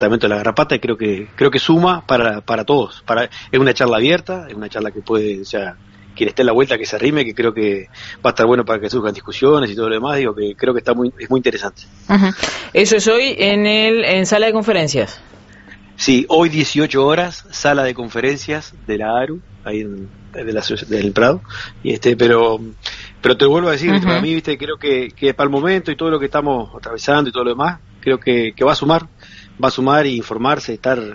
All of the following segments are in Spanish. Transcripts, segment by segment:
departamento de La Garrapata, y creo que suma para todos. Es una charla abierta, es una charla que puede, o sea, quien esté en la vuelta que se arrime, que creo que va a estar bueno para que surjan discusiones y todo lo demás. Digo que creo que es muy interesante. Uh-huh. Eso es hoy en sala de conferencias. Sí, hoy 18 horas, sala de conferencias de la ARU, ahí del Prado, y pero te vuelvo a decir, para mí, viste, creo que para el momento y todo lo que estamos atravesando y todo lo demás, creo que va a sumar y informarse,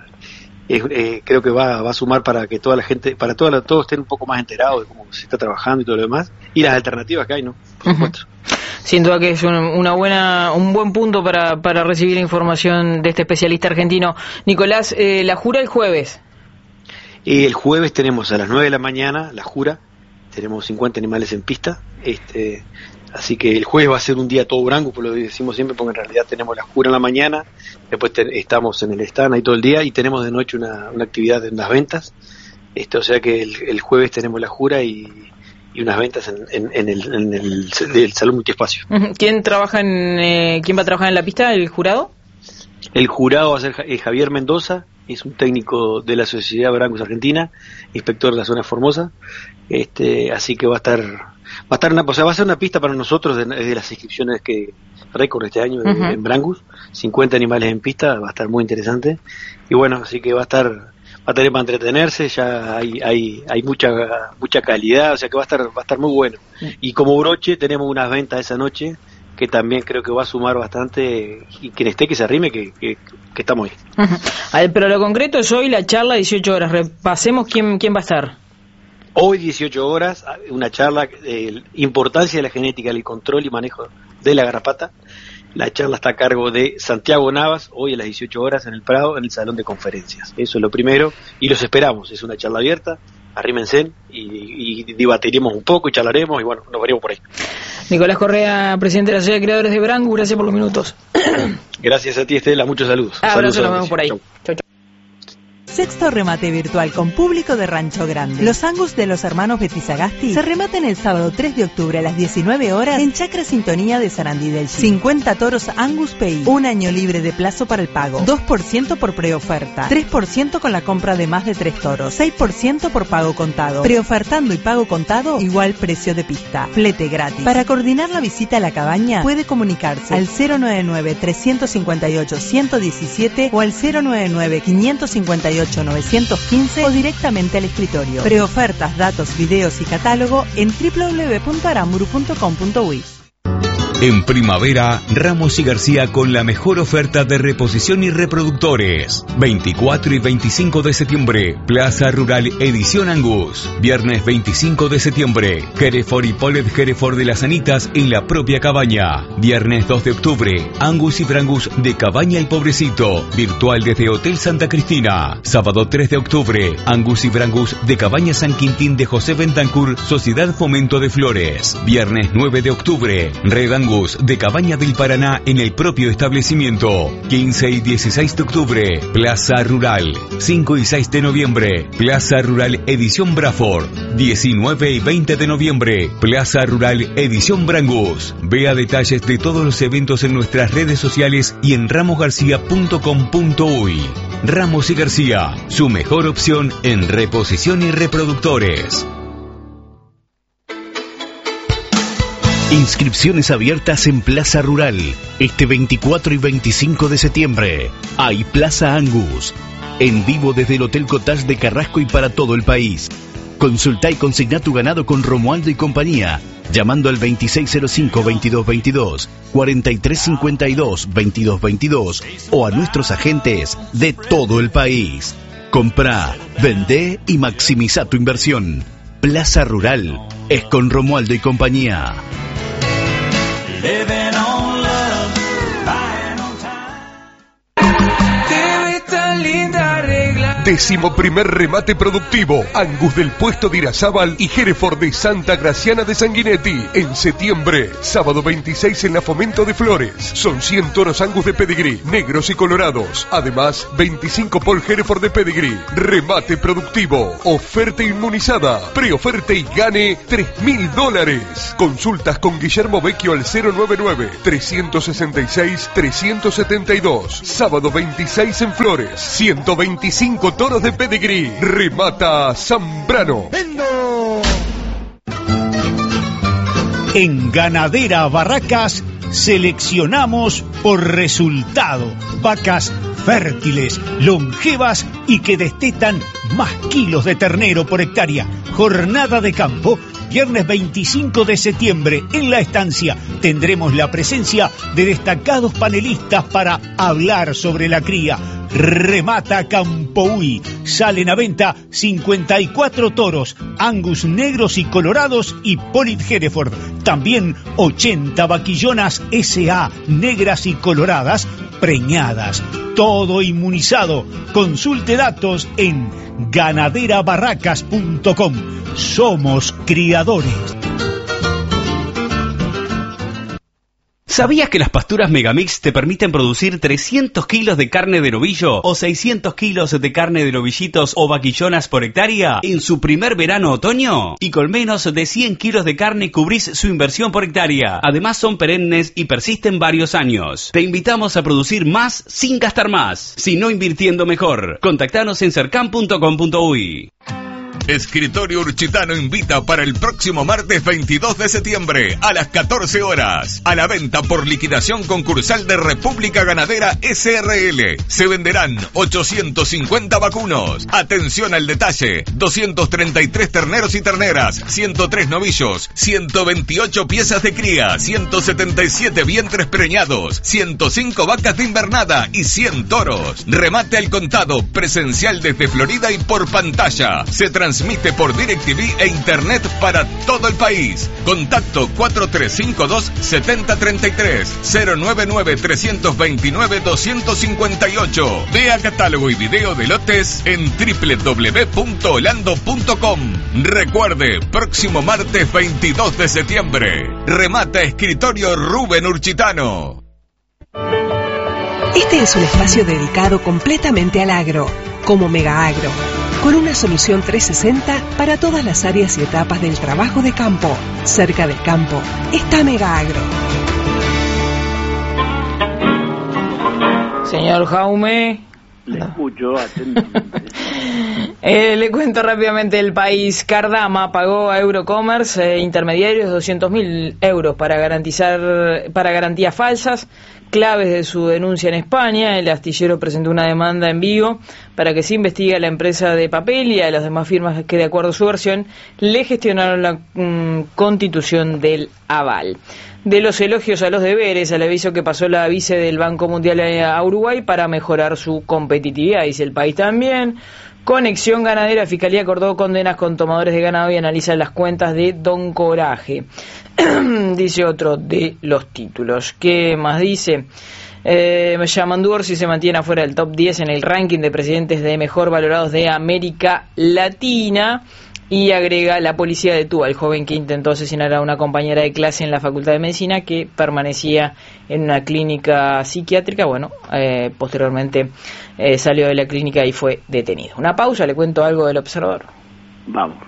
creo que va a sumar para que toda la gente, todos estén un poco más enterados de cómo se está trabajando y todo lo demás, y las alternativas que hay, ¿no? Por supuesto. Sin duda que es un buen punto para recibir información de este especialista argentino. Nicolás, la jura el jueves. El jueves tenemos a las 9 de la mañana la jura, tenemos 50 animales en pista, así que el jueves va a ser un día todo branco, por lo que decimos siempre, porque en realidad tenemos la jura en la mañana, después estamos en el stand ahí todo el día, y tenemos de noche una actividad en las ventas, o sea que el jueves tenemos la jura y unas ventas en el salón multiespacio. ¿Quién va a trabajar en la pista, el jurado? El jurado va a ser Javier Mendoza, es un técnico de la Sociedad Brangus Argentina, inspector de la zona Formosa, así que va a ser una pista para nosotros de las inscripciones que récord este año en Brangus, 50 animales en pista, va a estar muy interesante, y bueno, así que va a tener para entretenerse, ya hay mucha calidad, o sea que va a estar muy bueno. Y como broche tenemos unas ventas esa noche que también creo que va a sumar bastante, y quien esté que se arrime, que estamos ahí. A ver, pero lo concreto es hoy la charla 18 horas, repasemos quién va a estar. Hoy 18 horas, una charla de importancia de la genética, el control y manejo de la garrapata. La charla está a cargo de Santiago Navas, hoy a las 18 horas en el Prado, en el salón de conferencias. Eso es lo primero, y los esperamos. Es una charla abierta, arrímense y debatiremos un poco y charlaremos, y bueno, nos veremos por ahí. Nicolás Correa, presidente de la Sociedad de Creadores de Brangus, gracias por los minutos. Gracias a ti, Estela, muchos saludos. Abrazo, nos vemos por ahí. Chau, chau. Sexto remate virtual con público de Rancho Grande. Los Angus de los hermanos Betizagasti se rematan el sábado 3 de octubre a las 19 horas en Chacra Sintonía de Sarandí del Chi. 50 toros Angus PI. Un año libre de plazo para el pago. 2% por preoferta. 3% con la compra de más de 3 toros. 6% por pago contado. Preofertando y pago contado, igual precio de pista. Flete gratis. Para coordinar la visita a la cabaña, puede comunicarse al 099-358-117 o al 099-558-915 o directamente al escritorio. Preofertas, datos, videos y catálogo en www.aramburu.com.uy. En primavera, Ramos y García con la mejor oferta de reposición y reproductores. 24 y 25 de septiembre, Plaza Rural Edición Angus. Viernes 25 de septiembre, Hereford y Polet Hereford de las Anitas en la propia cabaña. Viernes 2 de octubre, Angus y Brangus de Cabaña El Pobrecito, virtual desde Hotel Santa Cristina. Sábado 3 de octubre, Angus y Brangus de Cabaña San Quintín de José Bentancur, Sociedad Fomento de Flores. Viernes 9 de octubre, Red Angus de Cabaña del Paraná en el propio establecimiento. 15 y 16 de octubre, Plaza Rural. 5 y 6 de noviembre, Plaza Rural Edición Braford. 19 y 20 de noviembre, Plaza Rural Edición Brangus. Vea detalles de todos los eventos en nuestras redes sociales y en ramosgarcia.com.uy. Ramos y García, su mejor opción en reposición y reproductores. Inscripciones abiertas en Plaza Rural. Este 24 y 25 de septiembre. Hay Plaza Angus. En vivo desde el Hotel Cottage de Carrasco y para todo el país. Consulta y consigna tu ganado con Romualdo y compañía. Llamando al 2605-2222, 4352-2222 o a nuestros agentes de todo el país. Comprá, vendé y maximiza tu inversión. Plaza Rural es con Romualdo y compañía. Te ves tan linda arreglada. 11º remate productivo. Angus del puesto de Irazábal y Hereford de Santa Graciana de Sanguinetti. En septiembre, sábado 26 en la Fomento de Flores. Son 100 toros Angus de pedigrí, negros y colorados. Además, 25 Paul Hereford de pedigrí. Remate productivo. Oferta inmunizada. Preoferta y gane $3.000. Consultas con Guillermo Vecchio al 099-366-372. Sábado 26 en Flores. 125 toros de pedigrí. Remata Zambrano. En Ganadera Barracas seleccionamos por resultado vacas fértiles, longevas y que destetan más kilos de ternero por hectárea. Jornada de campo, viernes 25 de septiembre en La Estancia. Tendremos la presencia de destacados panelistas para hablar sobre la cría. Remata Campoui. Salen a venta 54 toros, Angus negros y colorados y Polit Hereford. También 80 vaquillonas SA negras y coloradas preñadas. Todo inmunizado. Consulte datos en ganaderabarracas.com. Somos criadores. ¿Sabías que las pasturas Megamix te permiten producir 300 kilos de carne de novillo o 600 kilos de carne de novillitos o vaquillonas por hectárea en su primer verano-otoño? Y con menos de 100 kilos de carne cubrís su inversión por hectárea. Además son perennes y persisten varios años. Te invitamos a producir más sin gastar más, sino invirtiendo mejor. Contactanos en cercan.com.uy. Escritorio Urchitano invita para el próximo martes 22 de septiembre a las 14 horas a la venta por liquidación concursal de República Ganadera SRL. Se venderán 850 vacunos. Atención al detalle: 233 terneros y terneras, 103 novillos, 128 piezas de cría, 177 vientres preñados, 105 vacas de invernada y 100 toros. Remate al contado, presencial desde Florida y por pantalla. Se transmite por DirecTV e Internet para todo el país. Contacto 4352-7033 099-329-258. Vea catálogo y video de lotes en www.holando.com. Recuerde, próximo martes 22 de septiembre. Remata Escritorio Rubén Urchitano. Este es un espacio dedicado completamente al agro, como Mega Agro, con una solución 360 para todas las áreas y etapas del trabajo de campo. Cerca del campo está Mega Agro. Señor Jaume. Le escucho atentamente. Le cuento rápidamente el país. Cardama pagó a Eurocommerce intermediarios 200.000 euros para garantías falsas, claves de su denuncia en España. El astillero presentó una demanda en Vigo para que se investigue a la empresa de papel y a las demás firmas que, de acuerdo a su versión, le gestionaron la constitución del aval. De los elogios a los deberes, al aviso que pasó la vice del Banco Mundial a Uruguay para mejorar su competitividad, dice el país también. Conexión Ganadera, Fiscalía acordó condenas con tomadores de ganado y analiza las cuentas de Don Coraje. Dice otro de los títulos. ¿Qué más dice? Yamandu Orsi se mantiene afuera del top 10 en el ranking de presidentes de mejor valorados de América Latina. Y agrega: la policía detuvo al joven que intentó asesinar a una compañera de clase en la Facultad de Medicina que permanecía en una clínica psiquiátrica. Bueno, posteriormente salió de la clínica y fue detenido. Una pausa, le cuento algo del Observador. Vamos.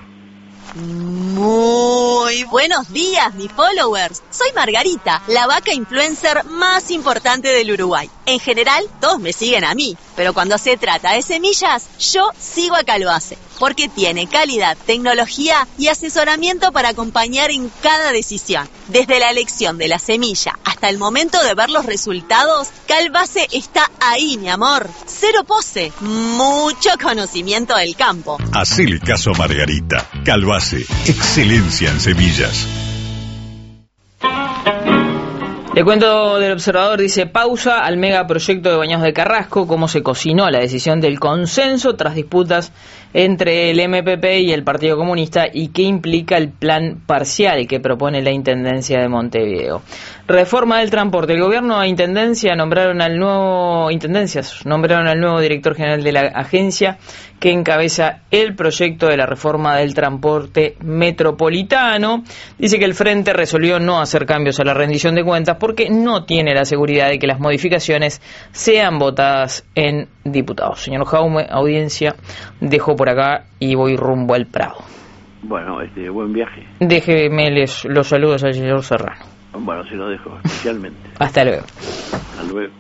Muy buenos días, mis followers. Soy Margarita, la vaca influencer más importante del Uruguay. En general, todos me siguen a mí, pero cuando se trata de semillas, yo sigo a Calvace, porque tiene calidad, tecnología y asesoramiento para acompañar en cada decisión. Desde la elección de la semilla hasta el momento de ver los resultados, Calvace está ahí, mi amor. Cero pose, mucho conocimiento del campo. Hacele caso a Margarita. Calvace, excelencia en semillas. Le cuento del Observador, dice: pausa al megaproyecto de Bañados de Carrasco, cómo se cocinó la decisión del consenso tras disputas entre el MPP y el Partido Comunista y qué implica el plan parcial que propone la Intendencia de Montevideo. Reforma del transporte. El gobierno e Intendencias nombraron al nuevo director general de la agencia que encabeza el proyecto de la reforma del transporte metropolitano. Dice que el Frente resolvió no hacer cambios a la rendición de cuentas porque no tiene la seguridad de que las modificaciones sean votadas en diputados. Señor Jaume, audiencia, dejo por acá y voy rumbo al Prado. Bueno, buen viaje. Déjeme los saludos al señor Serrano. Bueno, se lo dejo especialmente. Hasta luego. Hasta luego.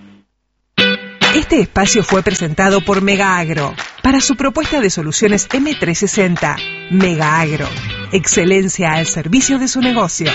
Este espacio fue presentado por Mega Agro para su propuesta de soluciones M360. Mega Agro, excelencia al servicio de su negocio.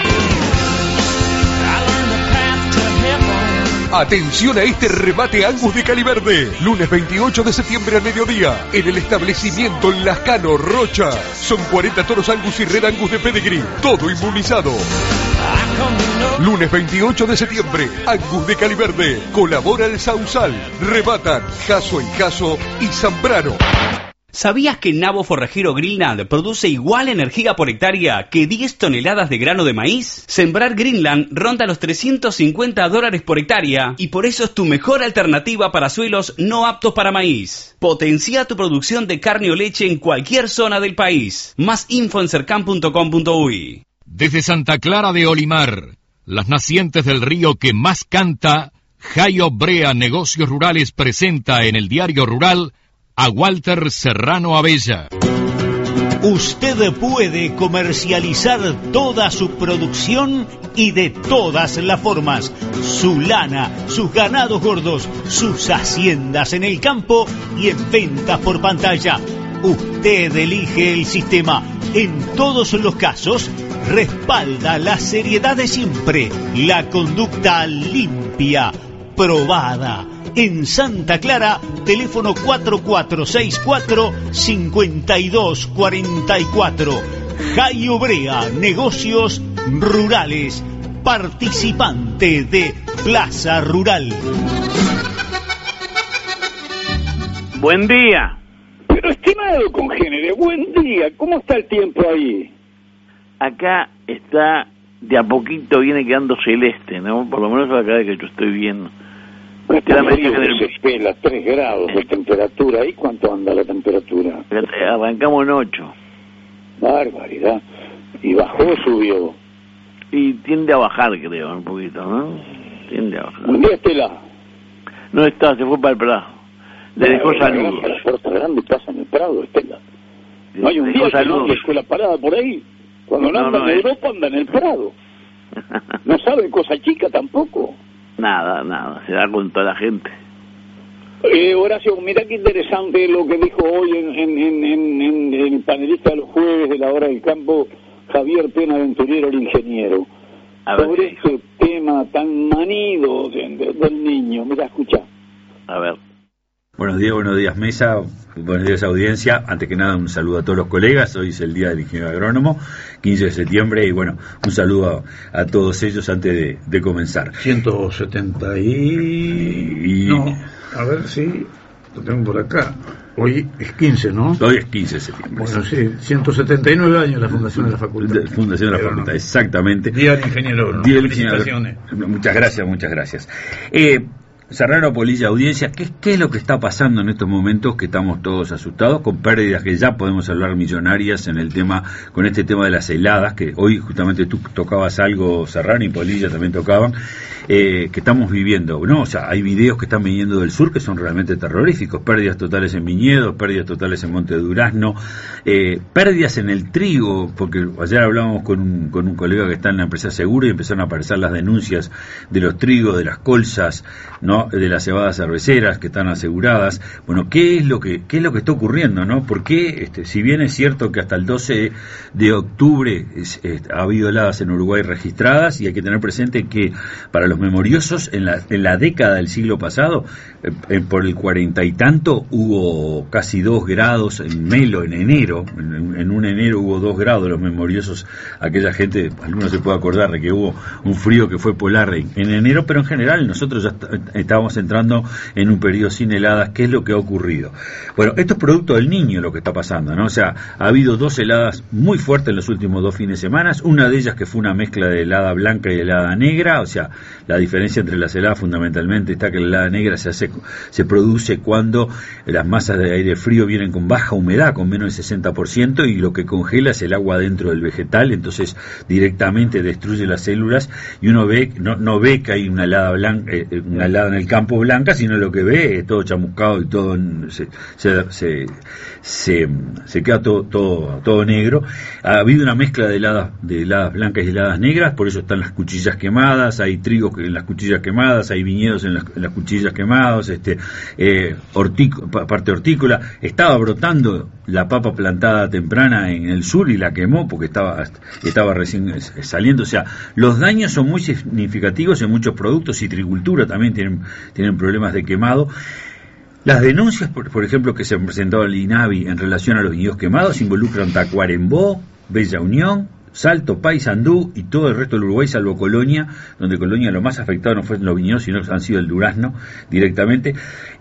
Atención a este remate Angus de Caliverde. Lunes 28 de septiembre al mediodía, en el establecimiento Lascano, Rocha. Son 40 toros Angus y Red Angus de Pedigree, todo inmunizado. Lunes 28 de septiembre, Angus de Caliverde. Colabora el Sausal. Rematan Jaso y Jaso y Zambrano. ¿Sabías que Nabo Forrajero Greenland produce igual energía por hectárea que 10 toneladas de grano de maíz? Sembrar Greenland ronda los $350 por hectárea y por eso es tu mejor alternativa para suelos no aptos para maíz. Potencia tu producción de carne o leche en cualquier zona del país. Más info en cercan.com.uy. Desde Santa Clara de Olimar, las nacientes del río que más canta, Jayo Brea Negocios Rurales presenta en el Diario Rural a Walter Serrano Abella. Usted puede comercializar toda su producción y de todas las formas. Su lana, sus ganados gordos, sus haciendas en el campo y en ventas por pantalla. Usted elige el sistema. En todos los casos, respalda la seriedad de siempre, la conducta limpia, probada. En Santa Clara, teléfono 4464-5244. Jayo Brea, Negocios Rurales, participante de Plaza Rural. Buen día. Pero estimado congénere, buen día. ¿Cómo está el tiempo ahí? Acá está, de a poquito viene quedando celeste, ¿no? Por lo menos acá de que yo estoy viendo. Se 3 grados de temperatura. ¿Ahí cuánto anda la temperatura? Arrancamos en 8. Barbaridad. ¿Y bajó o subió? Y tiende a bajar, creo, un poquito, ¿no? Tiende a bajar. ¿Dónde está Estela? No está, se fue para el Prado. Le dejó saludos. La Puerta Grande pasa en el Prado, Estela. No hay un día que no ande escuela parada por ahí. Cuando no anda en Europa, anda en el Prado. No sabe cosa chica tampoco. Nada, se da con toda la gente. Horacio, mira qué interesante lo que dijo hoy en el panelista de los jueves de la Hora del Campo, Javier Pena Venturiero, el ingeniero, sobre este tema tan manido del niño. Mira, escucha. A ver. Buenos días mesa, buenos días audiencia. Antes que nada un saludo a todos los colegas, hoy es el día del ingeniero agrónomo, 15 de septiembre, y bueno, un saludo a todos ellos antes de comenzar. 170 No, a ver si lo tengo por acá. Hoy es 15, ¿no? Hoy es 15 de septiembre. Bueno, sí, 179 años la fundación de la facultad. Fundación de la facultad, exactamente. Día del ingeniero. Día del ingeniero. Muchas gracias. Serrano, Polilla, audiencia, ¿qué es lo que está pasando en estos momentos que estamos todos asustados con pérdidas que ya podemos hablar millonarias en el tema, con este tema de las heladas, que hoy justamente tú tocabas algo, Serrano, y Polilla también tocaban, que estamos viviendo, ¿no? O sea, hay videos que están viniendo del sur que son realmente terroríficos, pérdidas totales en viñedos, pérdidas totales en Monte Durazno, pérdidas en el trigo, porque ayer hablábamos con un colega que está en la empresa Seguro y empezaron a aparecer las denuncias de los trigos, de las colzas, ¿no? ¿no? De las cebadas cerveceras que están aseguradas. Bueno, ¿qué es lo que está ocurriendo, no? Porque si bien es cierto que hasta el 12 de octubre ha habido heladas en Uruguay registradas, y hay que tener presente que para los memoriosos en la década del siglo pasado, por el 40 y tanto, hubo casi 2 grados en Melo en enero. En un enero hubo 2 grados. Los memoriosos, aquella gente, algunos se puede acordar de que hubo un frío que fue polar en enero, pero en general nosotros ya estábamos entrando en un periodo sin heladas. ¿Qué es lo que ha ocurrido? Bueno, esto es producto del Niño lo que está pasando, ¿no? O sea, ha habido 2 heladas muy fuertes en los últimos 2 fines de semana, una de ellas que fue una mezcla de helada blanca y helada negra. O sea, la diferencia entre las heladas fundamentalmente está que la helada negra se produce cuando las masas de aire frío vienen con baja humedad, con menos del 60%, y lo que congela es el agua dentro del vegetal, entonces directamente destruye las células, y uno ve, no ve que hay una helada blanca, una helada en el campo blanca, sino lo que ve es todo chamuscado y todo se queda todo negro. Ha habido una mezcla de heladas blancas y heladas negras, por eso están las cuchillas quemadas, hay trigos en las cuchillas quemadas, hay viñedos en las cuchillas quemados, parte hortícola. Estaba brotando la papa plantada temprana en el sur y la quemó porque estaba recién saliendo. O sea, los daños son muy significativos en muchos productos. Citricultura también tienen problemas de quemado. Las denuncias, por ejemplo, que se han presentado al INAVI en relación a los viñedos quemados involucran Tacuarembó, Bella Unión, Salto, Paysandú y todo el resto del Uruguay, salvo Colonia, donde Colonia lo más afectado no fue los viñedos, sino han sido el durazno directamente.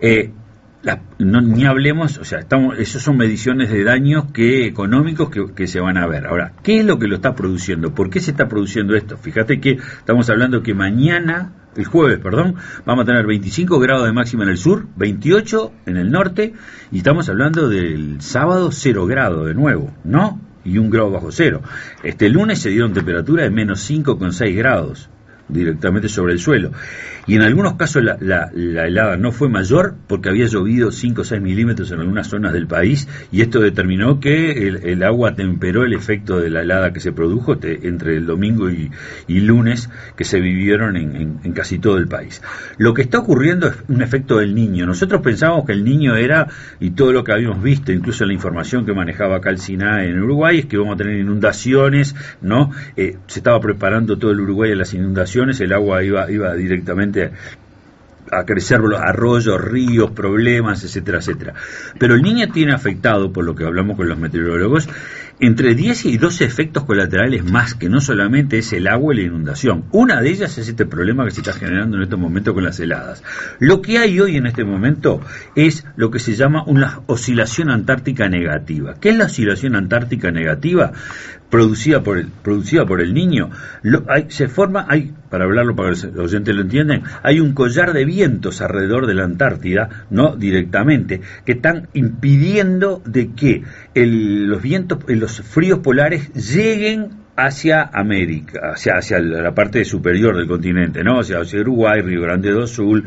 Ni hablemos, o sea, esos son mediciones de daños económicos que se van a ver. Ahora, ¿qué es lo que lo está produciendo? ¿Por qué se está produciendo esto? Fíjate que estamos hablando que el jueves, vamos a tener 25 grados de máxima en el sur, 28 en el norte, y estamos hablando del sábado 0 grados de nuevo, ¿no? Y 1 grado bajo cero. Este lunes se dieron temperaturas de menos 5,6 grados directamente sobre el suelo, y en algunos casos la helada no fue mayor porque había llovido 5 o 6 milímetros en algunas zonas del país, y esto determinó que el agua temperó el efecto de la helada que se produjo entre el domingo y lunes, que se vivieron en casi todo el país. Lo que está ocurriendo es un efecto del Niño. Nosotros pensábamos que el Niño era, y todo lo que habíamos visto, incluso la información que manejaba acá el SINAE en Uruguay, es que vamos a tener inundaciones, ¿no? Se estaba preparando todo el Uruguay a las inundaciones, el agua iba directamente a crecer los arroyos, ríos, problemas, etcétera, etcétera. Pero el Niño tiene afectado, por lo que hablamos con los meteorólogos, entre 10 y 12 efectos colaterales más, que no solamente es el agua y la inundación. Una de ellas es este problema que se está generando en estos momentos con las heladas. Lo que hay hoy en este momento es lo que se llama una oscilación antártica negativa. ¿Qué es la oscilación antártica negativa? Producida por el Niño. Para hablarlo para que los oyentes lo entiendan, hay un collar de vientos alrededor de la Antártida, no directamente, que están impidiendo de que los vientos, los fríos polares lleguen hacia América, hacia la parte superior del continente, ¿no? O sea, hacia Uruguay, Río Grande do Sul,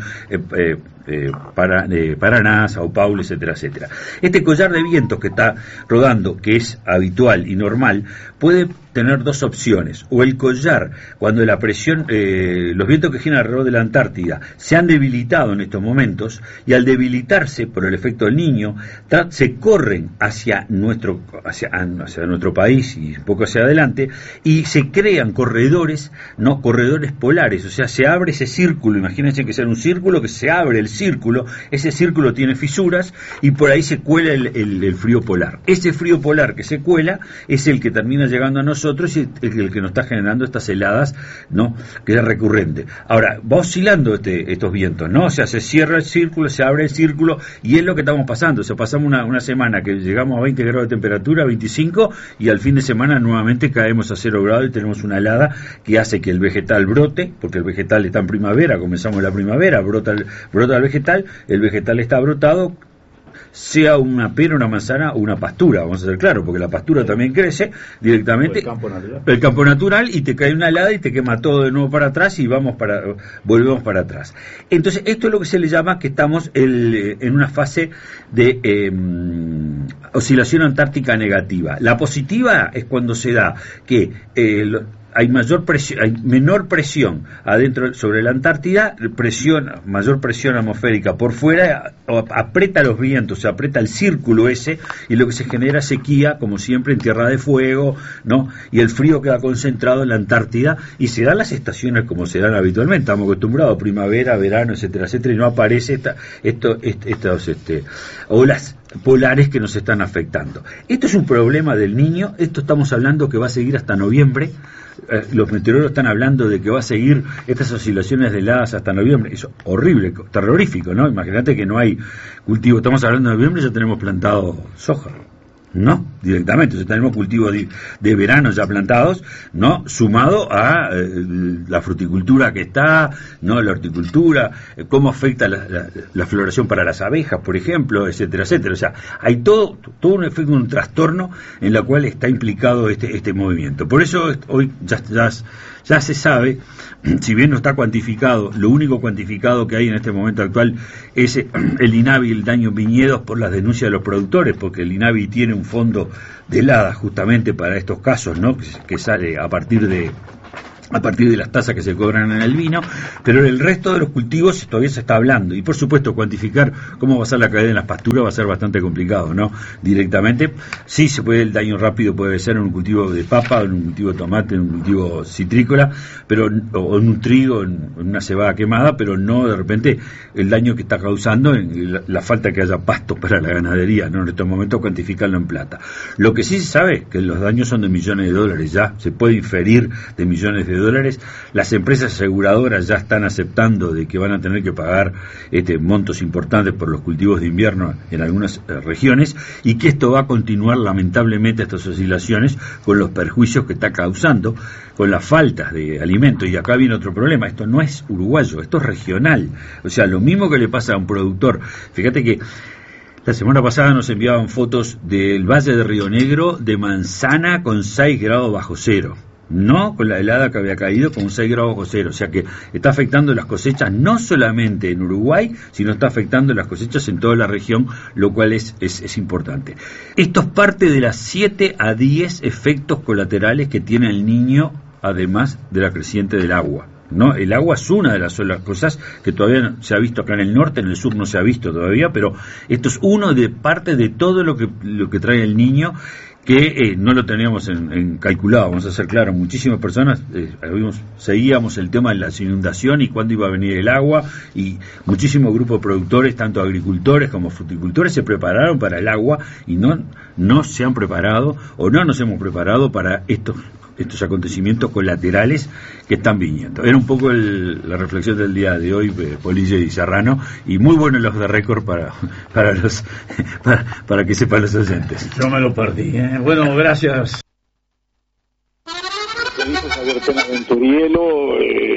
Paraná, Sao Paulo, etcétera, etcétera. Este collar de vientos que está rodando, que es habitual y normal, puede tener 2 opciones. O el collar, cuando la presión, los vientos que giran alrededor de la Antártida se han debilitado en estos momentos, y al debilitarse por el efecto del Niño, se corren hacia nuestro país y un poco hacia adelante, y se crean corredores polares. O sea, se abre ese círculo. Imagínense que sea un círculo, que se abre el círculo, ese círculo tiene fisuras, y por ahí se cuela el frío polar. Ese frío polar que se cuela es el que termina llegando a nosotros, y el que nos está generando estas heladas, ¿no?, que es recurrente. Ahora, va oscilando estos vientos, ¿no? O sea, se cierra el círculo, se abre el círculo, y es lo que estamos pasando. O sea, pasamos una semana que llegamos a 20 grados de temperatura, 25, y al fin de semana nuevamente caemos a 0 grados y tenemos una helada que hace que el vegetal brote, porque el vegetal está en primavera, comenzamos la primavera, brota el vegetal está brotado, sea una pera, una manzana o una pastura, vamos a ser claros, porque la pastura también crece directamente, el campo natural, y te cae una helada y te quema todo de nuevo para atrás, y volvemos para atrás. Entonces, esto es lo que se le llama que estamos en una fase de oscilación antártica negativa. La positiva es cuando se da que hay menor presión adentro sobre la Antártida, mayor presión atmosférica por fuera, aprieta los vientos, se aprieta el círculo ese, y lo que se genera sequía, como siempre en Tierra de Fuego, ¿no? Y el frío queda concentrado en la Antártida, y se dan las estaciones como se dan habitualmente. Estamos acostumbrados a primavera, verano, etcétera, etcétera, y no aparece estas olas polares que nos están afectando. Esto es un problema del Niño. Esto estamos hablando que va a seguir hasta noviembre. Los meteorólogos están hablando de que va a seguir estas oscilaciones de heladas hasta noviembre. Eso es horrible, terrorífico, ¿no? Imagínate que no hay cultivo. Estamos hablando de noviembre y ya tenemos plantado soja, ¿no? Directamente, ya tenemos cultivos de verano ya plantados, ¿no? Sumado a la fruticultura que está, ¿no? La horticultura, cómo afecta la floración para las abejas, por ejemplo, etcétera, etcétera. O sea, hay todo un efecto, un trastorno en la cual está implicado este movimiento. Por eso hoy ya se sabe, si bien no está cuantificado, lo único cuantificado que hay en este momento actual es el INAVI, el daño en viñedos, por las denuncias de los productores, porque el INAVI tiene un fondo de heladas justamente para estos casos, ¿no? Que sale a partir de las tasas que se cobran en el vino, pero el resto de los cultivos todavía se está hablando, y por supuesto cuantificar cómo va a ser la cadena en las pasturas va a ser bastante complicado, ¿no? Directamente, sí se puede, el daño rápido puede ser en un cultivo de papa, en un cultivo de tomate, en un cultivo citrícola, o en un trigo, en una cebada quemada, pero no de repente el daño que está causando en la falta que haya pasto para la ganadería, ¿no? En estos momentos cuantificarlo en plata. Lo que sí se sabe es que los daños son de millones de dólares, ya se puede inferir de millones de dólares. Las empresas aseguradoras ya están aceptando de que van a tener que pagar montos importantes por los cultivos de invierno en algunas regiones, y que esto va a continuar lamentablemente, estas oscilaciones, con los perjuicios que está causando, con las faltas de alimentos. Y acá viene otro problema: esto no es uruguayo, esto es regional. O sea, lo mismo que le pasa a un productor. Fíjate que la semana pasada nos enviaban fotos del Valle de Río Negro de manzana con 6 grados bajo cero. No con la helada que había caído, con 6 grados bajo cero. O sea que está afectando las cosechas no solamente en Uruguay, sino está afectando las cosechas en toda la región, lo cual es importante. Esto es parte de las 7 a 10 efectos colaterales que tiene el Niño, además de la creciente del agua, ¿no? El agua es una de las cosas que todavía no se ha visto acá en el norte, en el sur no se ha visto todavía, pero esto es uno de parte de todo lo que trae el Niño, que no lo teníamos calculado. Vamos a ser claros, muchísimas personas seguíamos el tema de las inundaciones y cuándo iba a venir el agua, y muchísimos grupos de productores, tanto agricultores como fruticultores, se prepararon para el agua, y no se han preparado, o no nos hemos preparado para estos acontecimientos colaterales que están viniendo. Era un poco la reflexión del día de hoy, Polilla y Serrano, y muy buenos los de récord para que sepan los oyentes. Yo me lo perdí, ¿eh? Bueno, gracias. Dijo Javier Pena Venturielo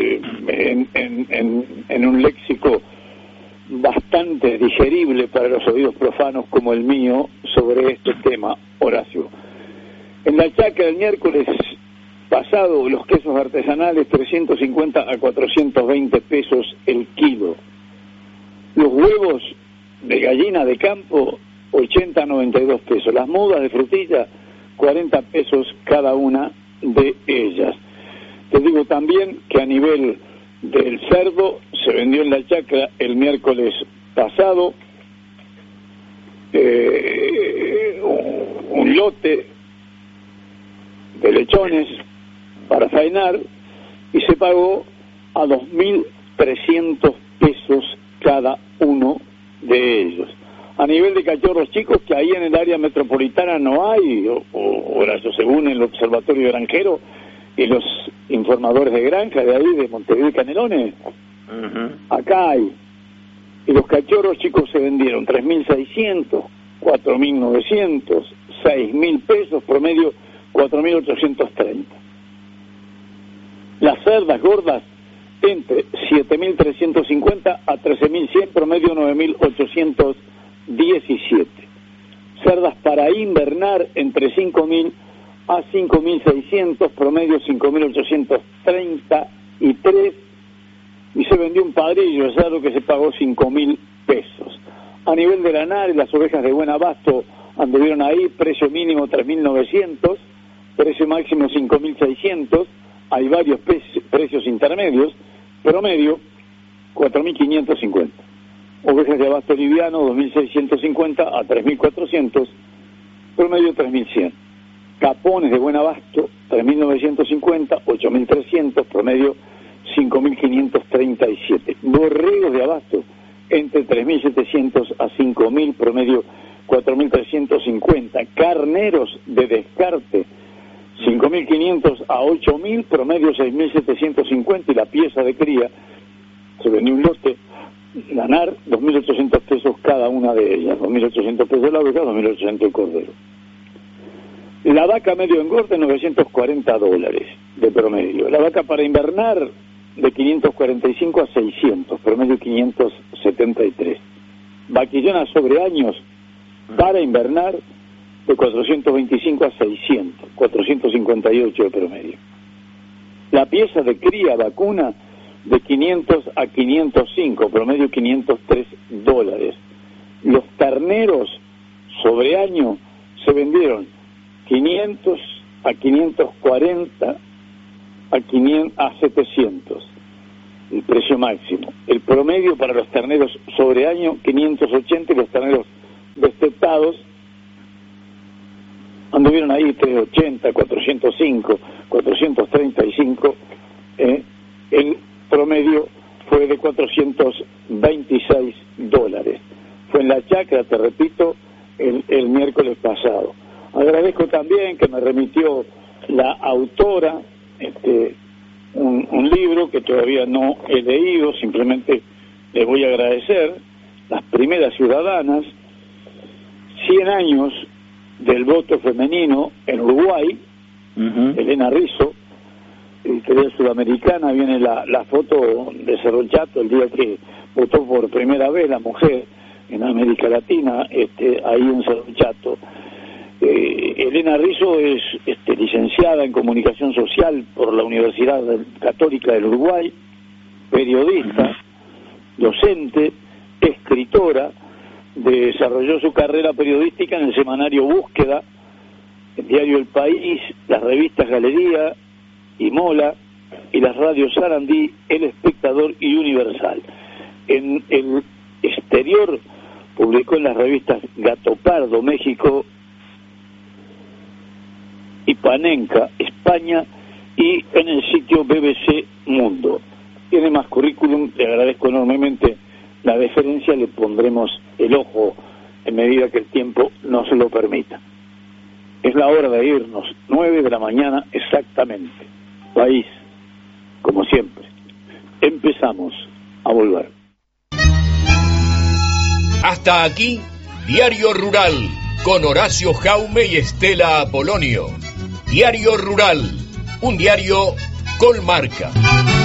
en un léxico bastante digerible para los oídos profanos como el mío sobre este tema, Horacio. En la chacra el miércoles pasado, los quesos artesanales 350 a 420 pesos el kilo. Los huevos de gallina de campo 80 a 92 pesos. Las mudas de frutilla 40 pesos cada una de ellas. Te digo también que a nivel del cerdo se vendió en la chacra el miércoles pasado un lote de lechones para faenar, y se pagó a 2.300 pesos cada uno de ellos. A nivel de cachorros chicos, que ahí en el área metropolitana no hay, o según el Observatorio Granjero y los informadores de granja de ahí, de Montevideo y Canelones, acá hay. Y los cachorros chicos se vendieron 3.600, 4.900, 6.000 pesos, promedio 4.830. Las cerdas gordas entre 7.350 a 13.100, promedio 9.817. Cerdas para invernar entre 5.000 a 5.600, promedio 5.833, y se vendió un padrillo de cerdo que se pagó 5.000 pesos. A nivel de lanar, las ovejas de buen abasto anduvieron ahí, precio mínimo 3.900, precio máximo 5.600, hay varios precios intermedios, promedio 4.550. Ovejas de abasto liviano 2.650 a 3.400, promedio 3.100. Capones de buen abasto 3.950, 8.300, promedio 5.537. Borregos de abasto entre 3.700 a 5.000, promedio 4.350. Carneros de descarte 5.500 a 8.000, promedio 6.750, y la pieza de cría se vendió un lote, ganar 2.800 pesos cada una de ellas, 2.800 pesos la oveja, 2.800 el cordero. La vaca medio engorde, $940 de promedio. La vaca para invernar, de 545 a 600, promedio 573. Vaquillona sobre años para invernar, de 425 a 600, 458 de promedio. La pieza de cría vacuna, de 500 a 505, promedio $503. Los terneros sobre año se vendieron 500 a 540 a 700, el precio máximo. El promedio para los terneros sobre año 580, y los terneros destetados anduvieron ahí 380, 405, 435. El promedio fue de $426. Fue en la chacra, te repito, el miércoles pasado. Agradezco también que me remitió la autora un libro que todavía no he leído, simplemente le voy a agradecer. Las primeras ciudadanas, 100 años del voto femenino en Uruguay. Elena Rizzo, editorial sudamericana. Viene la foto de Cerro Chato, el día que votó por primera vez la mujer en América Latina, ahí en Cerro Chato. Elena Rizzo es licenciada en Comunicación Social por la Universidad Católica del Uruguay, periodista, docente, escritora. Desarrolló su carrera periodística en el semanario Búsqueda, el diario El País, las revistas Galería y Mola, y las radios Sarandí, El Espectador y Universal. En el exterior publicó en las revistas Gato Pardo, México, y Panenka, España, y en el sitio BBC Mundo. Tiene más currículum, le agradezco enormemente la deferencia, le pondremos el ojo en medida que el tiempo nos lo permita. Es la hora de irnos, 9 de la mañana exactamente. País, como siempre. Empezamos a volver. Hasta aquí, Diario Rural, con Horacio Jaume y Estela Apolonio. Diario Rural, un diario con marca.